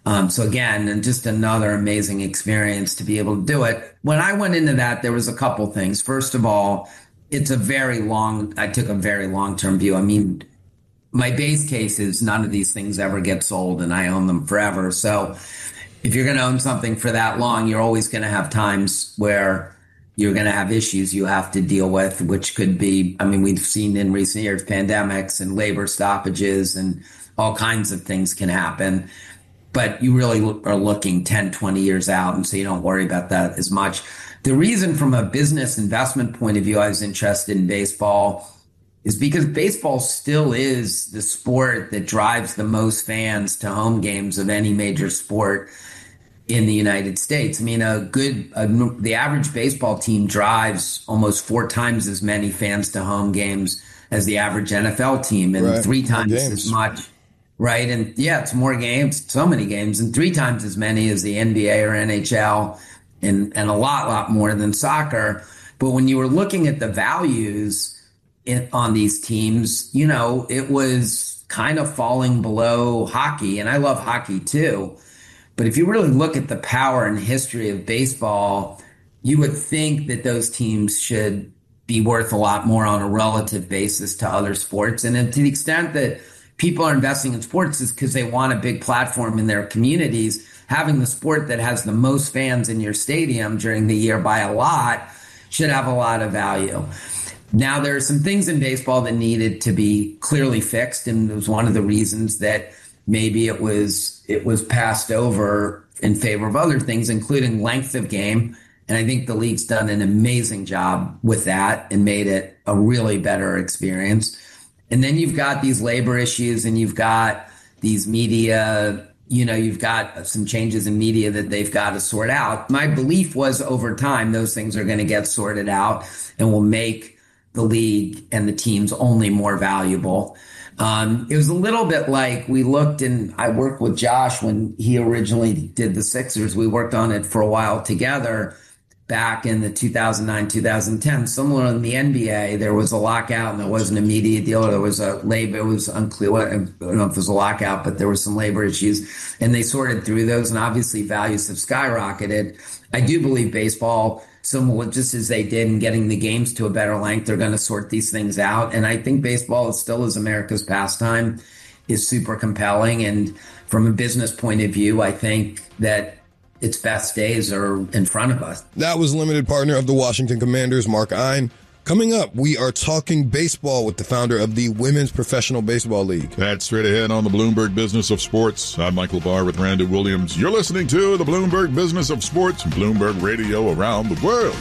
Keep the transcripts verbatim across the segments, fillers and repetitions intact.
Um, so again, and just another amazing experience to be able to do it. When I went into that, there was a couple things. First of all, it's a very long, I took a very long-term view. I mean, my base case is none of these things ever get sold and I own them forever. So if you're going to own something for that long, you're always going to have times where you're going to have issues you have to deal with, which could be, I mean, we've seen in recent years, pandemics and labor stoppages and all kinds of things can happen. But you really are looking ten, twenty years out, and so you don't worry about that as much. The reason from a business investment point of view I was interested in baseball is because baseball still is the sport that drives the most fans to home games of any major sport in the United States. I mean, a good, a, the average baseball team drives almost four times as many fans to home games as the average N F L team, and right. three times as much. Right. And yeah, it's more games, so many games, and three times as many as the N B A or N H L, and, and a lot, lot more than soccer. But when you were looking at the values in, on these teams, you know, it was kind of falling below hockey. And I love hockey too. But if you really look at the power and history of baseball, you would think that those teams should be worth a lot more on a relative basis to other sports. And to the extent that people are investing in sports is because they want a big platform in their communities. Having the sport that has the most fans in your stadium during the year by a lot should have a lot of value. Now, there are some things in baseball that needed to be clearly fixed, and it was one of the reasons that maybe it was it was passed over in favor of other things, including length of game. And I think the league's done an amazing job with that and made it a really better experience. And then you've got these labor issues, and you've got these media, you know, you've got some changes in media that they've got to sort out. My belief was over time, those things are going to get sorted out and will make the league and the teams only more valuable. Um, it was a little bit like we looked, and I worked with Josh when he originally did the Sixers. We worked on it for a while together. Back in the two thousand nine, two thousand ten, similar in the N B A, there was a lockout and there wasn't a media deal. There was a labor, it was unclear, I don't know if it was a lockout, but there were some labor issues, and they sorted through those, and obviously values have skyrocketed. I do believe baseball, similar, just as they did in getting the games to a better length, they're going to sort these things out. And I think baseball is still is America's pastime, is super compelling. And from a business point of view, I think that its best days are in front of us. That was limited partner of the Washington Commanders, Mark Ein. Coming up, we are talking baseball with the founder of the Women's Professional Baseball League. That's straight ahead on the Bloomberg Business of Sports. I'm Michael Barr with Randy Williams. You're listening to the Bloomberg Business of Sports, Bloomberg Radio around the world.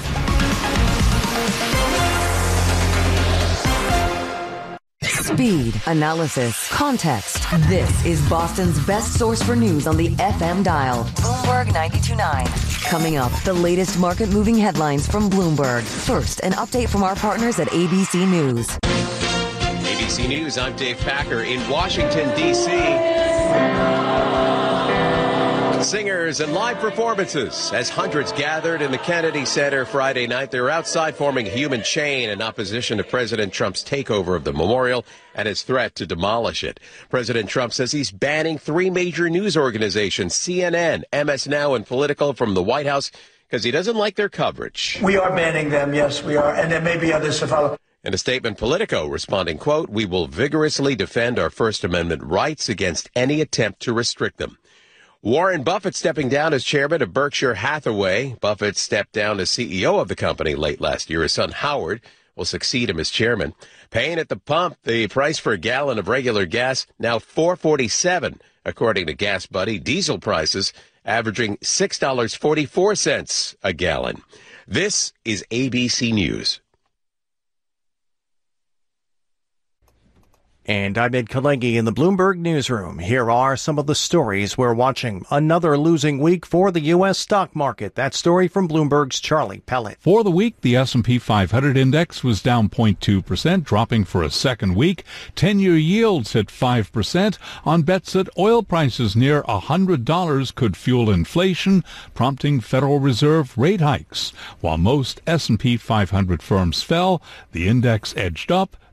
Speed, analysis, context. This is Boston's best source for news on the F M dial. Bloomberg ninety-two point nine. Coming up, the latest market-moving headlines from Bloomberg. First, an update from our partners at A B C News. A B C News, I'm Dave Packer in Washington, D C Singers and live performances as hundreds gathered in the Kennedy Center Friday night. They were outside forming a human chain in opposition to President Trump's takeover of the memorial and his threat to demolish it. President Trump says he's banning three major news organizations, C N N, M S Now, and Politico, from the White House because he doesn't like their coverage. We are banning them, yes, we are, and there may be others to follow. In a statement, Politico responding, quote, "We will vigorously defend our First Amendment rights against any attempt to restrict them." Warren Buffett stepping down as chairman of Berkshire Hathaway. Buffett stepped down as C E O of the company late last year. His son Howard will succeed him as chairman. Paying at the pump, the price for a gallon of regular gas now four forty-seven, according to Gas Buddy. Diesel prices averaging six dollars and forty-four cents a gallon. This is A B C News. And I'm Ed Kalegi in the Bloomberg Newsroom. Here are some of the stories we're watching. Another losing week for the U S stock market. That story from Bloomberg's Charlie Pellet. For the week, the S and P five hundred index was down zero point two percent, dropping for a second week. ten-year yields hit five percent on bets that oil prices near one hundred dollars could fuel inflation, prompting Federal Reserve rate hikes. While most S and P five hundred firms fell, the index edged up,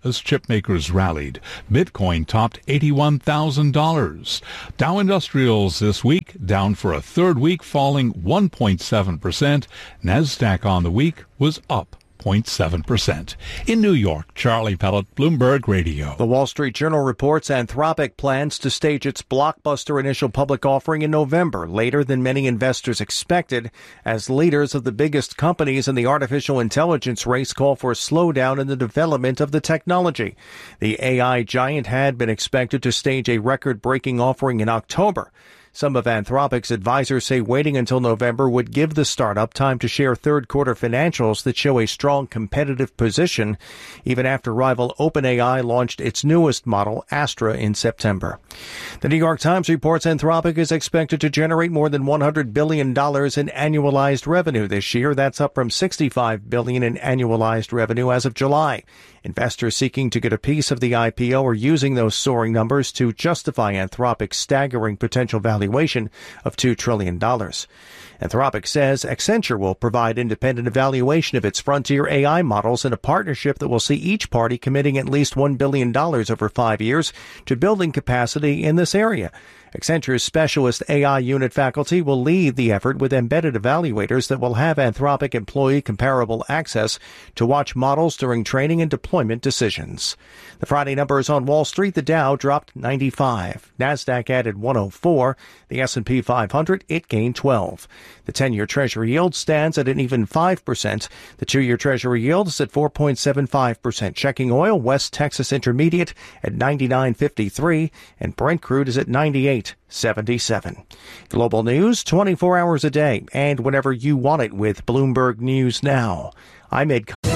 as chip makers rallied. Bitcoin topped eighty-one thousand dollars. Dow Industrials this week down for a third week, falling one point seven percent. NASDAQ on the week was up zero point seven percent. In New York, Charlie Pellet, Bloomberg Radio. The Wall Street Journal reports Anthropic plans to stage its blockbuster initial public offering in November, later than many investors expected, as leaders of the biggest companies in the artificial intelligence race call for a slowdown in the development of the technology. The A I giant had been expected to stage a record-breaking offering in October. Some of Anthropic's advisors say waiting until November would give the startup time to share third-quarter financials that show a strong competitive position, even after rival OpenAI launched its newest model, Astra, in September. The New York Times reports Anthropic is expected to generate more than one hundred billion dollars in annualized revenue this year. That's up from sixty-five billion dollars in annualized revenue as of July. Investors seeking to get a piece of the I P O are using those soaring numbers to justify Anthropic's staggering potential valuation of two trillion dollars. Anthropic says Accenture will provide independent evaluation of its frontier A I models in a partnership that will see each party committing at least one billion dollars over five years to building capacity in this area. Accenture's specialist A I unit faculty will lead the effort with embedded evaluators that will have Anthropic employee comparable access to watch models during training and deployment decisions. The Friday numbers on Wall Street, the Dow dropped ninety-five. NASDAQ added one oh four. The S and P five hundred, it gained twelve. The ten-year Treasury yield stands at an even five percent. The two-year Treasury yield is at four point seven five percent. Checking oil, West Texas Intermediate at ninety-nine fifty-three, and Brent crude is at ninety-eight seventy-seven. Global news twenty-four hours a day and whenever you want it with Bloomberg News Now. I'm Ed.